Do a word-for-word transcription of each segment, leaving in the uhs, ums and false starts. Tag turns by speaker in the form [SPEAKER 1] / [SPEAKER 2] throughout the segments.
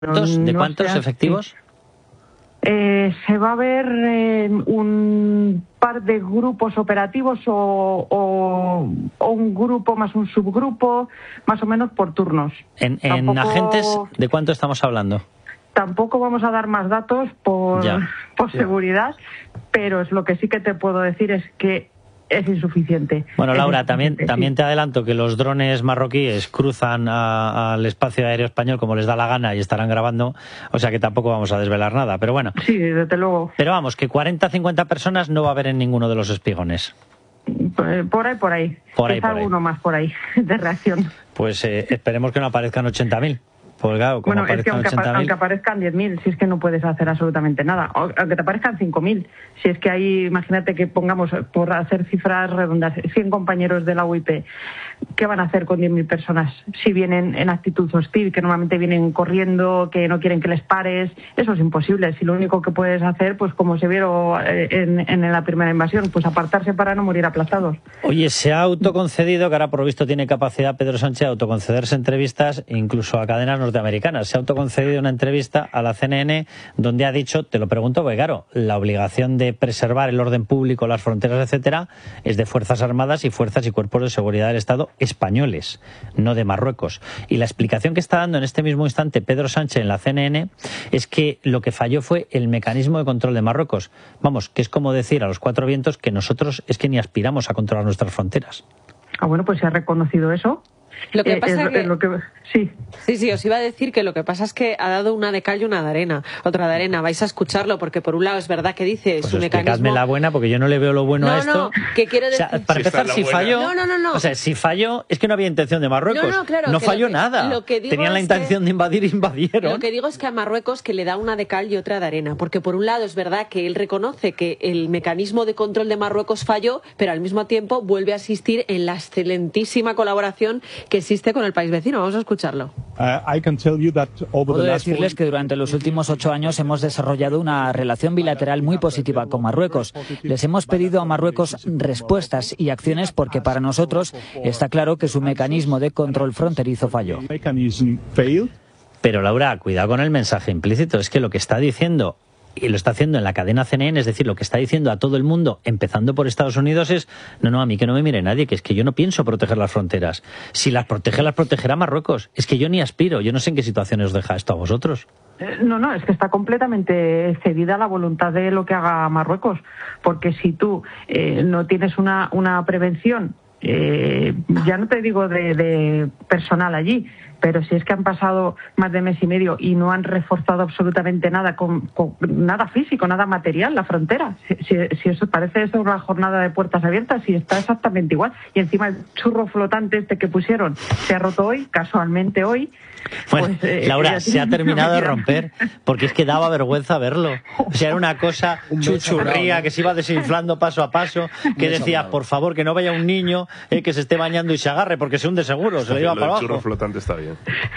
[SPEAKER 1] ¿Cuántos, ¿De cuántos no sé, efectivos?
[SPEAKER 2] Eh, se va a ver eh, un par de grupos operativos o, o, o un grupo más un subgrupo, más o menos por turnos.
[SPEAKER 1] ¿En, en Tampoco... agentes de cuánto estamos hablando?
[SPEAKER 2] Tampoco vamos a dar más datos por, por seguridad, pero es lo que sí que te puedo decir es que es insuficiente.
[SPEAKER 1] Bueno, Laura, también,
[SPEAKER 2] sí.
[SPEAKER 1] también te adelanto que los drones marroquíes cruzan a, al espacio aéreo español como les da la gana y estarán grabando, o sea que tampoco vamos a desvelar nada, pero bueno.
[SPEAKER 2] Sí, desde luego.
[SPEAKER 1] Pero vamos, que cuarenta a cincuenta personas no va a haber en ninguno de los espigones.
[SPEAKER 2] Por ahí, por ahí.
[SPEAKER 1] Por ahí,
[SPEAKER 2] Quizá
[SPEAKER 1] por ahí.
[SPEAKER 2] alguno más por ahí, de reacción.
[SPEAKER 1] Pues eh, esperemos que no aparezcan ochenta mil. Pues claro, como
[SPEAKER 2] bueno, es que aunque, apa aunque aparezcan diez mil, si es que no puedes hacer absolutamente nada. O, aunque te aparezcan cinco mil, si es que hay, imagínate que pongamos, por hacer cifras redondas, cien compañeros de la U I P, ¿qué van a hacer con diez mil personas si vienen en actitud hostil, que normalmente vienen corriendo, que no quieren que les pares? Eso es imposible. Si lo único que puedes hacer, pues como se vieron en, en la primera invasión, pues apartarse para no morir aplastados.
[SPEAKER 1] Oye, se ha autoconcedido, que ahora por lo visto tiene capacidad Pedro Sánchez de autoconcederse entrevistas, incluso a cadenas norteamericanas. Se ha autoconcedido una entrevista a la C N N donde ha dicho, te lo pregunto, porque claro, la obligación de preservar el orden público, las fronteras, etcétera, es de Fuerzas Armadas y Fuerzas y Cuerpos de Seguridad del Estado españoles, no de Marruecos. Y la explicación que está dando en este mismo instante Pedro Sánchez en la C N N es que lo que falló fue el mecanismo de control de Marruecos. Vamos, que es como decir a los cuatro vientos que nosotros es que ni aspiramos a controlar nuestras fronteras.
[SPEAKER 2] Ah, bueno, pues se ha reconocido eso.
[SPEAKER 3] Lo que pasa
[SPEAKER 2] eh, es,
[SPEAKER 3] que...
[SPEAKER 2] es lo que sí.
[SPEAKER 3] sí, sí, os iba a decir que lo que pasa es que ha dado una de cal y una de arena, otra de arena. Vais a escucharlo porque por un lado es verdad que dice
[SPEAKER 1] pues
[SPEAKER 3] su mecanismo.
[SPEAKER 1] la buena porque yo no le veo lo bueno
[SPEAKER 3] no,
[SPEAKER 1] a esto.
[SPEAKER 3] No, que quiero decir.
[SPEAKER 1] O sea, para si empezar, si falló,
[SPEAKER 3] no, no, no, no.
[SPEAKER 1] o sea, si falló es que no había intención de Marruecos.
[SPEAKER 3] No, no, claro,
[SPEAKER 1] no falló
[SPEAKER 3] que,
[SPEAKER 1] nada.
[SPEAKER 3] Lo que digo
[SPEAKER 1] Tenían la intención
[SPEAKER 3] que,
[SPEAKER 1] de invadir, invadieron.
[SPEAKER 3] Lo que digo es que a Marruecos que le da una de cal y otra de arena, porque por un lado es verdad que él reconoce que el mecanismo de control de Marruecos falló, pero al mismo tiempo vuelve a asistir en la excelentísima colaboración que existe con el país vecino. Vamos a escucharlo.
[SPEAKER 4] Puedo decirles que durante los últimos ocho años hemos desarrollado una relación bilateral muy positiva con Marruecos. Les hemos pedido a Marruecos respuestas y acciones porque para nosotros está claro que su mecanismo de control fronterizo falló.
[SPEAKER 1] Pero Laura, cuidado con el mensaje implícito. Es que lo que está diciendo, y lo está haciendo en la cadena C N N, es decir, lo que está diciendo a todo el mundo, empezando por Estados Unidos, es no, no, a mí que no me mire nadie, que es que yo no pienso proteger las fronteras. Si las protege, las protegerá Marruecos. Es que yo ni aspiro, yo no sé en qué situaciones os deja esto a vosotros.
[SPEAKER 2] No, no, es que está completamente cedida la voluntad de lo que haga Marruecos, porque si tú eh, no tienes una, una prevención, eh, ya no te digo de, de personal allí, pero si es que han pasado más de mes y medio y no han reforzado absolutamente nada, con, con nada físico, nada material, la frontera. Si, si, si eso parece eso una jornada de puertas abiertas, y está exactamente igual. Y encima el churro flotante este que pusieron se ha roto hoy, casualmente hoy.
[SPEAKER 1] Bueno,
[SPEAKER 2] pues, eh,
[SPEAKER 1] Laura, se ha terminado de romper, porque es que daba vergüenza verlo. O sea, era una cosa chuchurría que se iba desinflando paso a paso, que decía, por favor, que no vaya un niño eh, que se esté bañando y se agarre, porque se hunde seguro, se le iba para abajo.
[SPEAKER 5] El churro flotante está bien.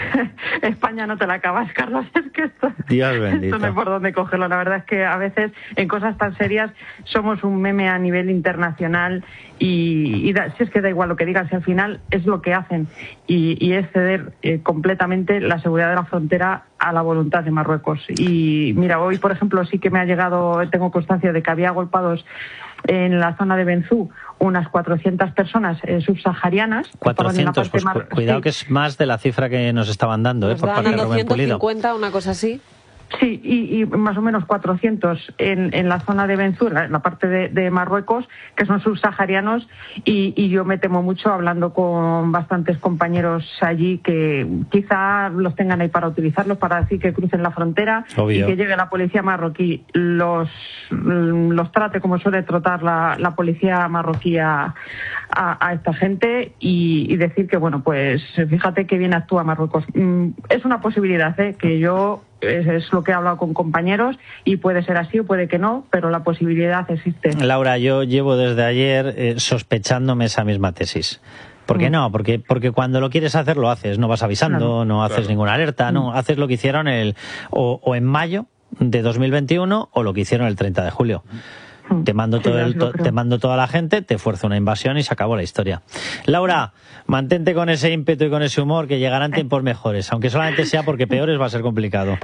[SPEAKER 2] España no te la acabas, Carlos. Es que esto,
[SPEAKER 1] Dios bendito.
[SPEAKER 2] Esto no hay por dónde cogerlo. La verdad es que a veces en cosas tan serias somos un meme a nivel internacional y, y da, si es que da igual lo que digan, si al final es lo que hacen y, y es ceder eh, completamente la seguridad de la frontera a la voluntad de Marruecos. Y mira, hoy por ejemplo sí que me ha llegado, tengo constancia de que había agolpados en la zona de Benzú unas cuatrocientas personas eh, subsaharianas.
[SPEAKER 1] cuatrocientos, pues cu cuidado sí. Que es más de la cifra que nos estaban dando,
[SPEAKER 3] nos
[SPEAKER 1] eh, por parte de Rubén Pulido.
[SPEAKER 3] ciento cincuenta, una cosa así.
[SPEAKER 2] Sí, y, y más o menos cuatrocientos en, en la zona de Benzú, en la parte de, de Marruecos, que son subsaharianos, y, y yo me temo mucho, hablando con bastantes compañeros allí, que quizá los tengan ahí para utilizarlos, para decir que crucen la frontera. Obvio. Y que llegue la policía marroquí, los, los trate como suele tratar la, la policía marroquí a, a, a esta gente, y, y decir que, bueno, pues fíjate que bien actúa Marruecos. Es una posibilidad, ¿eh? Que yo... Es, es lo que he hablado con compañeros y puede ser así o puede que no, pero la posibilidad existe.
[SPEAKER 1] Laura, yo llevo desde ayer eh, sospechándome esa misma tesis. ¿Por qué mm. no? Porque, porque cuando lo quieres hacer lo haces, no vas avisando, claro, no haces claro. ninguna alerta, mm. no haces lo que hicieron el o, o en mayo de dos mil veintiuno o lo que hicieron el treinta de julio. Te mando, todo el, to, te mando toda la gente, te fuerzo una invasión y se acabó la historia. Laura, mantente con ese ímpetu y con ese humor, que llegarán tiempos mejores, aunque solamente sea porque peores va a ser complicado.